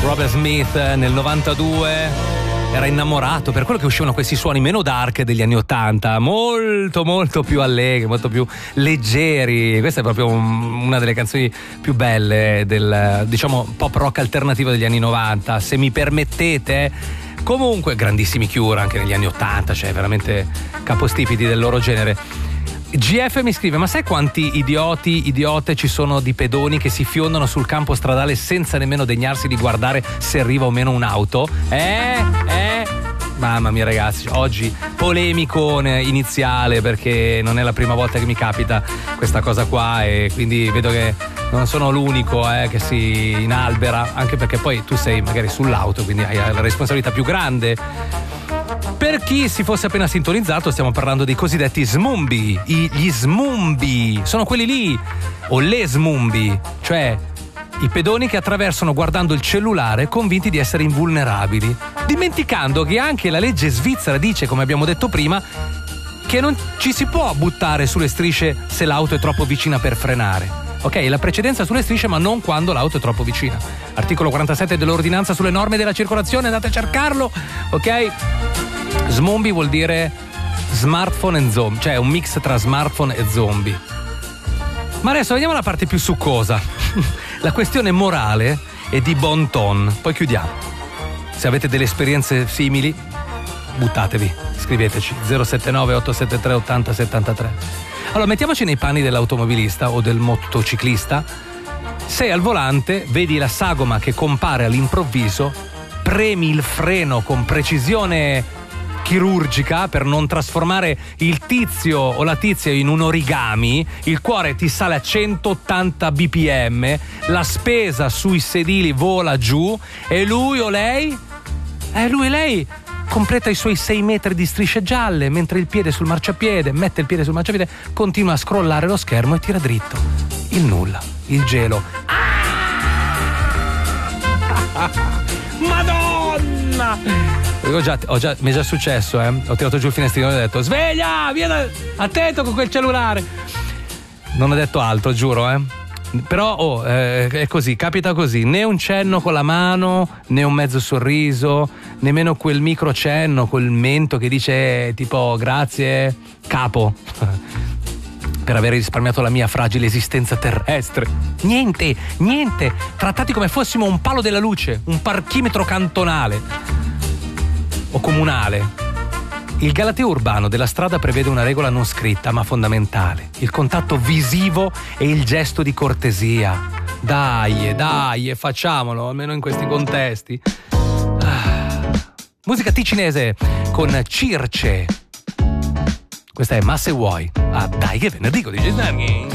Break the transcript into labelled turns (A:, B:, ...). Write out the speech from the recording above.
A: Robert Smith nel 92 era innamorato, per quello che uscivano questi suoni meno dark degli anni 80, molto molto più allegri, molto più leggeri. Questa è proprio una delle canzoni più belle del, diciamo, pop rock alternativo degli anni 90, se mi permettete. Comunque grandissimi Cure anche negli anni 80, cioè veramente capostipiti del loro genere. GF mi scrive: ma sai quanti idiote ci sono di pedoni che si fiondano sul campo stradale senza nemmeno degnarsi di guardare se arriva o meno un'auto? Mamma mia ragazzi, oggi polemicone iniziale, perché non è la prima volta che mi capita questa cosa qua e quindi vedo che non sono l'unico che si inalbera, anche perché poi tu sei magari sull'auto, quindi hai la responsabilità più grande. Per chi si fosse appena sintonizzato, stiamo parlando dei cosiddetti smumbi. Gli smumbi sono quelli lì, o le smumbi, cioè i pedoni che attraversano guardando il cellulare convinti di essere invulnerabili, dimenticando che anche la legge svizzera dice, come abbiamo detto prima, che non ci si può buttare sulle strisce se l'auto è troppo vicina per frenare. Ok, la precedenza sulle strisce, ma non quando l'auto è troppo vicina. Articolo 47 dell'ordinanza sulle norme della circolazione, andate a cercarlo, ok? Smumbi vuol dire smartphone e zombie, cioè un mix tra smartphone e zombie. Ma adesso vediamo la parte più succosa. La questione morale e di bon ton. Poi chiudiamo. Se avete delle esperienze simili, buttatevi, scriveteci 079 873 80 73. Allora, mettiamoci nei panni dell'automobilista o del motociclista. Sei al volante, vedi la sagoma che compare all'improvviso, premi il freno con precisione chirurgica per non trasformare il tizio o la tizia in un origami, il cuore ti sale a 180 bpm, la spesa sui sedili vola giù e lui o lei completa i suoi 6 metri di strisce gialle, mentre il piede sul marciapiede, mette il piede sul marciapiede, continua a scrollare lo schermo e tira dritto. Il nulla, il gelo. Madonna! Mi è già successo, ho tirato giù il finestrino e ho detto: sveglia, via, attento con quel cellulare. Non ho detto altro, giuro, Però è così, capita così, né un cenno con la mano, né un mezzo sorriso, nemmeno quel micro cenno col mento che dice tipo grazie capo per aver risparmiato la mia fragile esistenza terrestre. Niente, trattati come fossimo un palo della luce, un parchimetro cantonale o comunale. Il galateo urbano della strada prevede una regola non scritta ma fondamentale: il contatto visivo e il gesto di cortesia. Dai, facciamolo, almeno in questi contesti. Musica ticinese con Circe. Questa è Ma se vuoi. Dai, che venerdì con DJ Snarghi.